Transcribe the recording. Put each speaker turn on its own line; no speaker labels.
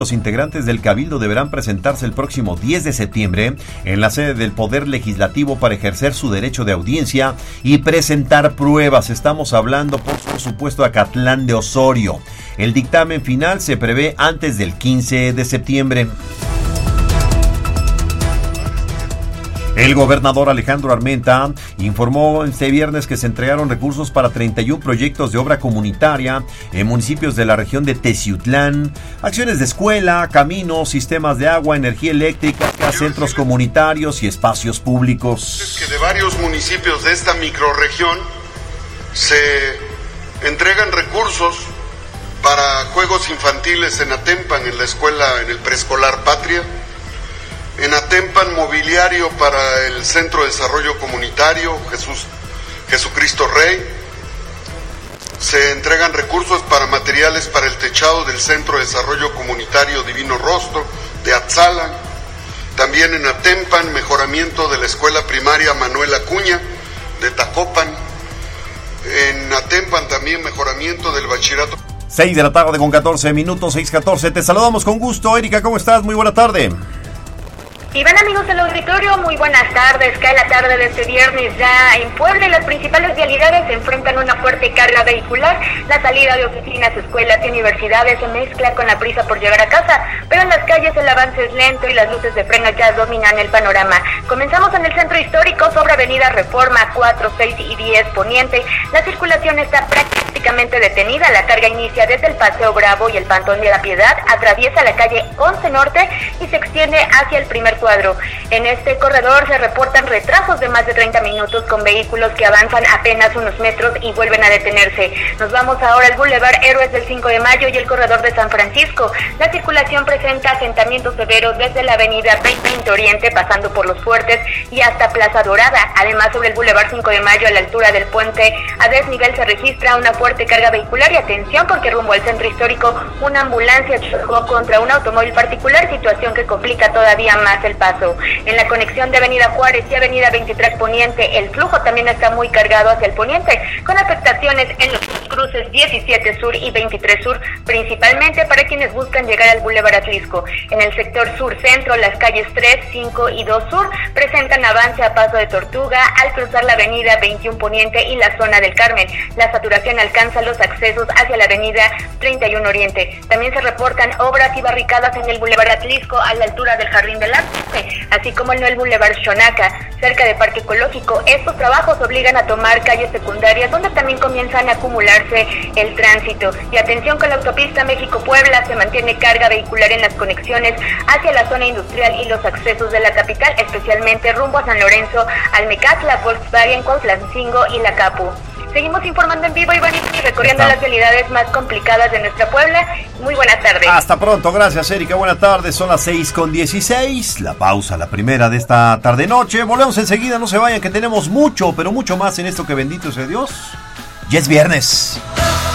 Los integrantes del Cabildo deberán presentarse el próximo 10 de septiembre en la sede del Poder Legislativo para ejercer su derecho de audiencia y presentar pruebas. Estamos hablando, por supuesto, de Acatlán de Osorio. El dictamen final se prevé antes del 15 de septiembre. El gobernador Alejandro Armenta informó este viernes que se entregaron recursos para 31 proyectos de obra comunitaria en municipios de la región de Teciutlán, acciones de escuela, caminos, sistemas de agua, energía eléctrica, centros comunitarios y espacios públicos.
Es que de varios municipios de esta microrregión se entregan recursos para juegos infantiles en Atempan, en la escuela, en el preescolar Patria. En Atempan, mobiliario para el Centro de Desarrollo Comunitario Jesucristo Rey. Se entregan recursos para materiales para el techado del Centro de Desarrollo Comunitario Divino Rostro de Atzalan. También en Atempan, mejoramiento de la escuela primaria Manuel Acuña de Tacopan. En Atempan también mejoramiento del bachillerato.
6 de la tarde con 14 minutos, 6:14. Te saludamos con gusto. Erika, ¿cómo estás? Muy buena tarde.
Y van, amigos del auditorio, muy buenas tardes. Cae la tarde de este viernes ya en Puebla y las principales vialidades se enfrentan a una fuerte carga vehicular. La salida de oficinas, escuelas y universidades se mezcla con la prisa por llegar a casa, pero en las calles el avance es lento y las luces de freno ya dominan el panorama. Comenzamos en el centro histórico sobre Avenida Reforma 4, 6 y 10 Poniente. La circulación está prácticamente detenida. La carga inicia desde el Paseo Bravo y el Pantón de la Piedad, atraviesa la calle 11 Norte y se extiende hacia el primer cuadro. En este corredor se reportan retrasos de más de 30 minutos con vehículos que avanzan apenas unos metros y vuelven a detenerse. Nos vamos ahora al Boulevard Héroes del 5 de Mayo y el corredor de San Francisco. La circulación presenta asentamiento severo desde la avenida 20 Oriente, pasando por Los Fuertes y hasta Plaza Dorada. Además, sobre el Boulevard 5 de Mayo, a la altura del puente a desnivel, se registra una fuerte carga vehicular y atención porque rumbo al centro histórico una ambulancia chocó contra un automóvil particular, situación que complica todavía más el paso. En la conexión de Avenida Juárez y Avenida 23 Poniente, el flujo también está muy cargado hacia el poniente, con afectaciones en los cruces 17 Sur y 23 Sur, principalmente para quienes buscan llegar al Boulevard Atlisco. En el sector sur-centro, las calles 3, 5 y 2 Sur presentan avance a paso de tortuga al cruzar la Avenida 21 Poniente y la zona del Carmen. La saturación alcanza los accesos hacia la Avenida 31 Oriente. También se reportan obras y barricadas en el Boulevard Atlisco a la altura del Jardín del Arte, así como en el Boulevard Xonaca, cerca de Parque Ecológico. Estos trabajos obligan a tomar calles secundarias donde también comienzan a acumularse el tránsito. Y atención, con la autopista México-Puebla se mantiene carga vehicular en las conexiones hacia la zona industrial y los accesos de la capital, especialmente rumbo a San Lorenzo, Almecatla, Volkswagen, Cuautlancingo y La Capu. Seguimos informando en vivo, Iván, y recorriendo las realidades más complicadas de nuestra Puebla. Muy buenas tardes.
Hasta pronto, gracias, Erika. Buenas tardes, son las 6:16. La pausa, la primera de esta tarde-noche. Volvemos enseguida, no se vayan, que tenemos mucho, pero mucho más en esto que bendito sea Dios. Ya es viernes.